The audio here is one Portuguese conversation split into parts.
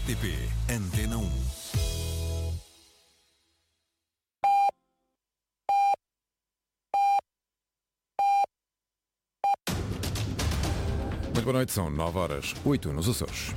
RTP Antena 1. Muito boa noite, são 9h08 nos Açores.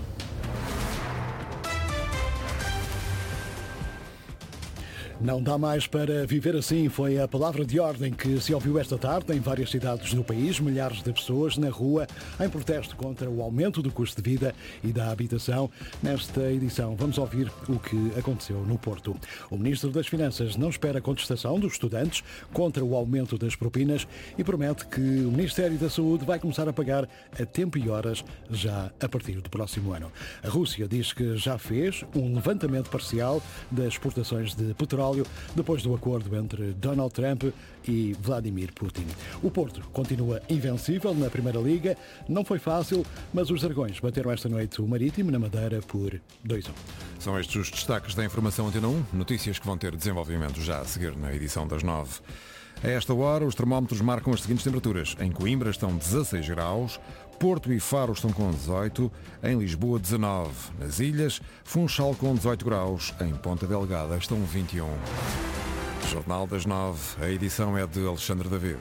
Não dá mais para viver assim, foi a palavra de ordem que se ouviu esta tarde em várias cidades do país. Milhares de pessoas na rua em protesto contra o aumento do custo de vida e da habitação. Nesta edição vamos ouvir o que aconteceu no Porto. O Ministro das Finanças não espera contestação dos estudantes contra o aumento das propinas e promete que o Ministério da Saúde vai começar a pagar a tempo e horas já a partir do próximo ano. A Rússia diz que já fez um levantamento parcial das exportações de petróleo depois do acordo entre Donald Trump e Vladimir Putin. O Porto continua invencível na Primeira Liga. Não foi fácil, mas os Dragões bateram esta noite o Marítimo na Madeira por 2-1. São estes os destaques da Informação Antena 1. Notícias que vão ter desenvolvimento já a seguir na edição das 9. A esta hora, os termómetros marcam as seguintes temperaturas. Em Coimbra estão 16 graus, Porto e Faro estão com 18, em Lisboa 19, nas Ilhas, Funchal com 18 graus, em Ponta Delgada estão 21. Jornal das 9, a edição é de Alexandre David.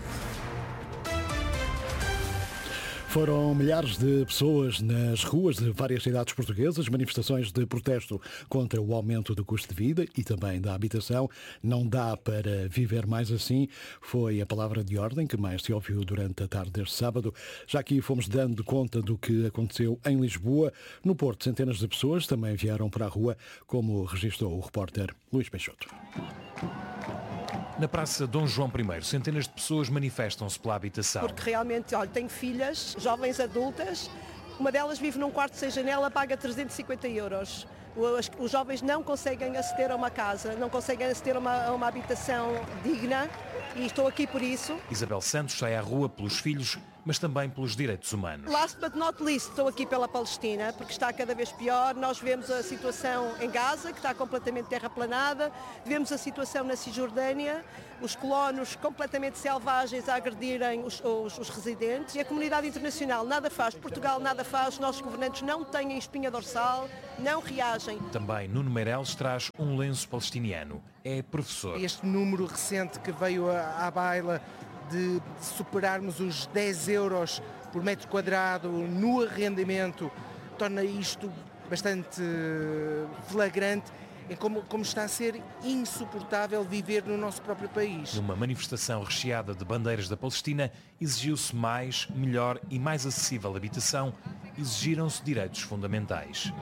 Foram milhares de pessoas nas ruas de várias cidades portuguesas, manifestações de protesto contra o aumento do custo de vida e também da habitação. Não dá para viver mais assim, foi a palavra de ordem que mais se ouviu durante a tarde deste sábado. Já aqui fomos dando conta do que aconteceu em Lisboa. No Porto, centenas de pessoas também vieram para a rua, como registrou o repórter Luís Peixoto. Na Praça Dom João I, centenas de pessoas manifestam-se pela habitação. Porque realmente, olha, tenho filhas, jovens adultas, uma delas vive num quarto sem janela, paga 350 euros. Os jovens não conseguem aceder a uma casa, não conseguem aceder a uma habitação digna e estou aqui por isso. Isabel Santos sai à rua pelos filhos, mas também pelos direitos humanos. Last but not least, estou aqui pela Palestina, porque está cada vez pior. Nós vemos a situação em Gaza, que está completamente terraplanada, vemos a situação na Cisjordânia, os colonos completamente selvagens a agredirem os residentes e a comunidade internacional nada faz, Portugal nada faz, os nossos governantes não têm espinha dorsal, não reagem. Também Nuno Meireles traz um lenço palestiniano. É professor. Este número recente que veio à baila de superarmos os 10 euros por metro quadrado no arrendamento, torna isto bastante flagrante em como está a ser insuportável viver no nosso próprio país. Numa manifestação recheada de bandeiras da Palestina, exigiu-se mais, melhor e mais acessível habitação, exigiram-se direitos fundamentais.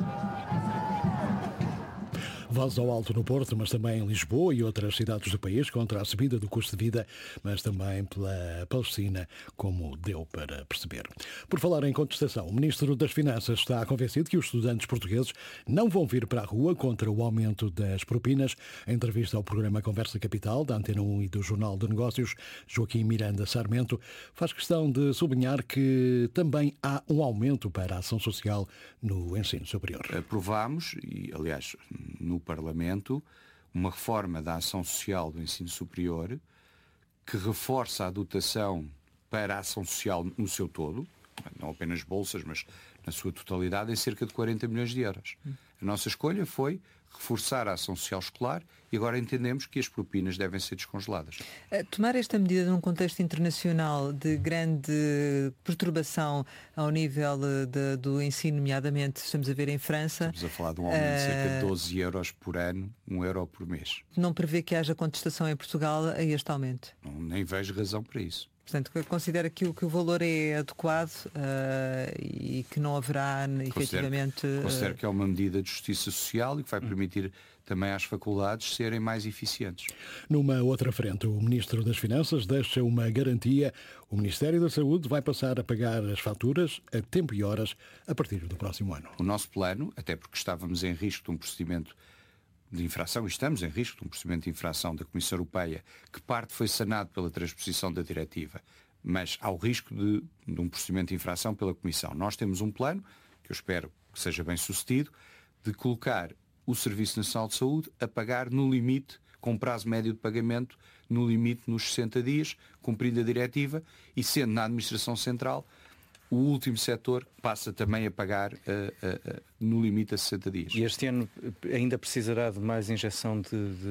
Voz ao alto no Porto, mas também em Lisboa e outras cidades do país contra a subida do custo de vida, mas também pela Palestina, como deu para perceber. Por falar em contestação, o Ministro das Finanças está convencido que os estudantes portugueses não vão vir para a rua contra o aumento das propinas. Em entrevista ao programa Conversa Capital, da Antena 1 e do Jornal de Negócios, Joaquim Miranda Sarmento faz questão de sublinhar que também há um aumento para a ação social no ensino superior. Aprovámos, e aliás, no Parlamento, uma reforma da ação social do ensino superior que reforça a dotação para a ação social no seu todo, não apenas bolsas, mas na sua totalidade, em cerca de 40 milhões de euros. A nossa escolha foi reforçar a ação social escolar e agora entendemos que as propinas devem ser descongeladas. Tomar esta medida num contexto internacional de grande perturbação ao nível do ensino, nomeadamente, estamos a ver em França... Estamos a falar de um aumento de cerca de 12 euros por ano, 1 euro por mês. Não prevê que haja contestação em Portugal a este aumento? Nem vejo razão para isso. Portanto, considera que o valor é adequado e que não haverá efetivamente... Considero que é uma medida de justiça social e que vai permitir também às faculdades serem mais eficientes. Numa outra frente, o Ministro das Finanças deixa uma garantia. O Ministério da Saúde vai passar a pagar as faturas a tempo e horas a partir do próximo ano. O nosso plano, até porque estávamos em risco de um procedimento de infração, e estamos em risco de um procedimento de infração da Comissão Europeia, que parte foi sanado pela transposição da diretiva, mas há o risco de um procedimento de infração pela Comissão. Nós temos um plano, que eu espero que seja bem sucedido, de colocar o Serviço Nacional de Saúde a pagar no limite, com prazo médio de pagamento, no limite nos 60 dias, cumprindo a diretiva, e sendo na Administração Central o último setor passa também a pagar no limite a 60 dias. E este ano ainda precisará de mais injeção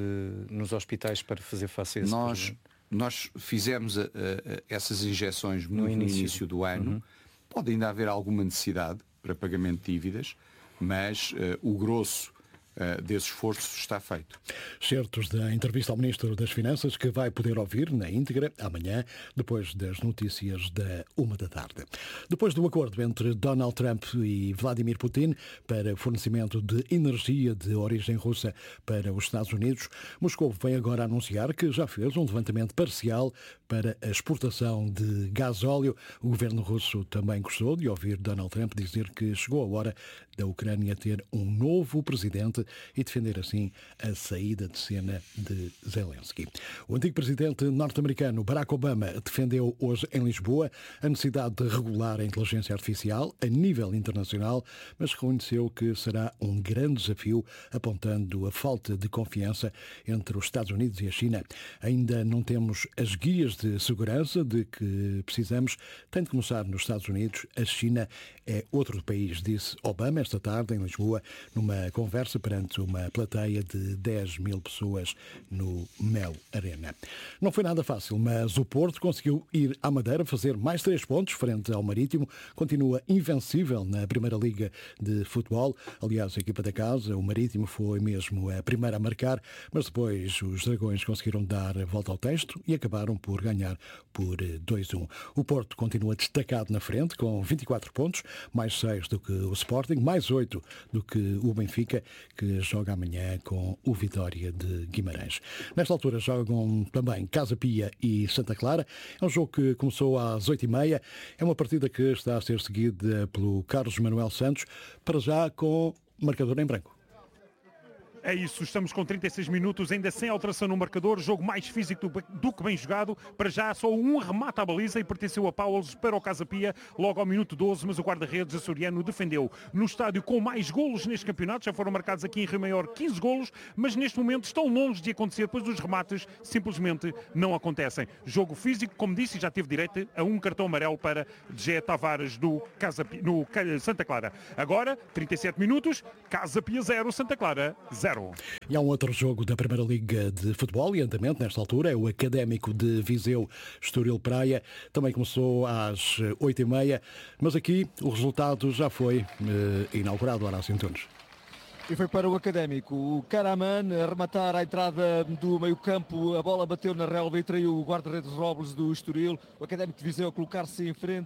nos hospitais para fazer face a esse problema? Nós fizemos essas injeções no início do ano. Pode ainda haver alguma necessidade para pagamento de dívidas, mas o grosso desse esforço está feito. Certos da entrevista ao Ministro das Finanças, que vai poder ouvir na íntegra amanhã, depois das notícias da 13h. Depois do acordo entre Donald Trump e Vladimir Putin para o fornecimento de energia de origem russa para os Estados Unidos, Moscou vem agora anunciar que já fez um levantamento parcial para a exportação de gasóleo. O governo russo também gostou de ouvir Donald Trump dizer que chegou a hora da Ucrânia ter um novo presidente e defender assim a saída de cena de Zelensky. O antigo presidente norte-americano Barack Obama defendeu hoje em Lisboa a necessidade de regular a inteligência artificial a nível internacional, mas reconheceu que será um grande desafio, apontando a falta de confiança entre os Estados Unidos e a China. Ainda não temos as guias de segurança de que precisamos. Tem de começar nos Estados Unidos. A China é outro país, disse Obama esta tarde em Lisboa, numa conversa perante uma plateia de 10 mil pessoas no Mel Arena. Não foi nada fácil, mas o Porto conseguiu ir à Madeira fazer mais 3 pontos frente ao Marítimo. Continua invencível na Primeira Liga de Futebol. Aliás, a equipa da casa, o Marítimo, foi mesmo a primeira a marcar, mas depois os Dragões conseguiram dar a volta ao texto e acabaram por ganhar por 2-1. O Porto continua destacado na frente, com 24 pontos, mais 6 do que o Sporting, mais 8 do que o Benfica, que joga amanhã com o Vitória de Guimarães. Nesta altura jogam também Casa Pia e Santa Clara. É um jogo que começou às 8h30. É uma partida que está a ser seguida pelo Carlos Manuel Santos, para já com marcador em branco. É isso, estamos com 36 minutos, ainda sem alteração no marcador, jogo mais físico do que bem jogado. Para já só um remate à baliza e pertenceu a Paulos para o Casa Pia logo ao minuto 12, mas o guarda-redes açoriano defendeu. No estádio com mais golos neste campeonato, já foram marcados aqui em Rio Maior 15 golos, mas neste momento estão longe de acontecer, pois os remates simplesmente não acontecem. Jogo físico, como disse, já teve direito a um cartão amarelo para Gé Tavares no Santa Clara. Agora, 37 minutos, Casa Pia 0, Santa Clara 0. E há um outro jogo da Primeira Liga de Futebol e andamento nesta altura, é o Académico de Viseu Estoril Praia. Também começou às 8h30, mas aqui o resultado já foi inaugurado, Horácio Antunes. E foi para o Académico. O Karaman a rematar a entrada do meio-campo. A bola bateu na relva e traiu o guarda-redes Robles do Estoril. O Académico de Viseu a colocar-se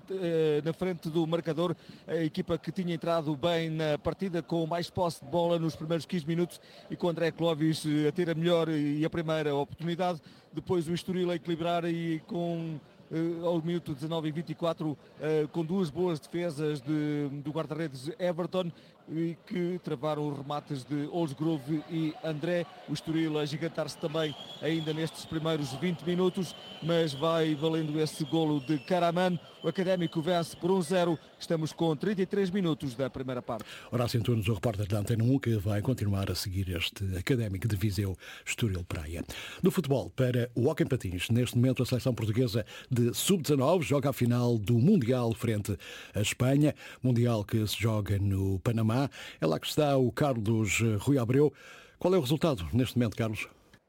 na frente do marcador. A equipa que tinha entrado bem na partida, com mais posse de bola nos primeiros 15 minutos e com André Clovis a ter a melhor e a primeira oportunidade. Depois o Estoril a equilibrar e com... ao minuto 19 e 24, com 2 boas defesas do guarda-redes Everton, e que travaram os remates de Olsgrove e André. O Estoril a gigantar-se também ainda nestes primeiros 20 minutos, mas vai valendo esse golo de Karaman. O Académico vence por 1-0. Estamos com 33 minutos da primeira parte. Horácio Antunes, o repórter da Antena 1, que vai continuar a seguir este Académico de Viseu Estoril Praia. Do futebol para o hóquei em patins, neste momento a seleção portuguesa de sub-19 joga a final do Mundial frente à Espanha, Mundial que se joga no Panamá. É lá que está o Carlos Rui Abreu. Qual é o resultado neste momento, Carlos?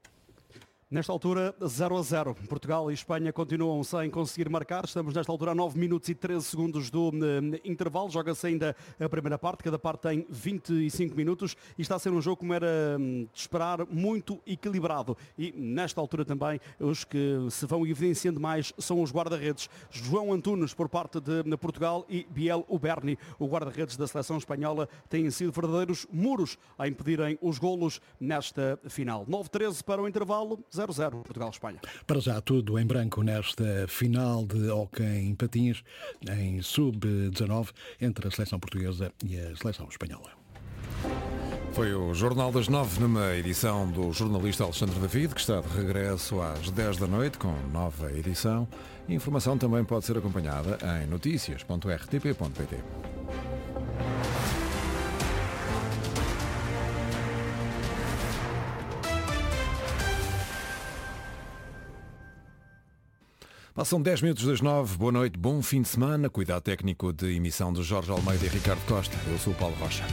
Nesta altura, 0-0. Portugal e Espanha continuam sem conseguir marcar. Estamos nesta altura a 9 minutos e 13 segundos do intervalo. Joga-se ainda a primeira parte. Cada parte tem 25 minutos. E está a ser um jogo, como era de esperar, muito equilibrado. E nesta altura também, os que se vão evidenciando mais são os guarda-redes. João Antunes, por parte de Portugal, e Biel Uberni, o guarda-redes da seleção espanhola, têm sido verdadeiros muros a impedirem os golos nesta final. 9-13 para o intervalo. 0-0, Portugal-Espanha. Para já tudo em branco nesta final de hóquei em patins em sub-19 entre a seleção portuguesa e a seleção espanhola. Foi o Jornal das 9, numa edição do jornalista Alexandre David, que está de regresso às 10 da noite com nova edição. A informação também pode ser acompanhada em noticias.rtp.pt. São 10 minutos das 9. Boa noite, bom fim de semana. Cuidado técnico de emissão de Jorge Almeida e Ricardo Costa. Eu sou o Paulo Rocha.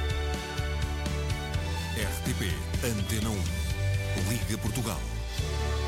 RTP Antena 1. Liga Portugal.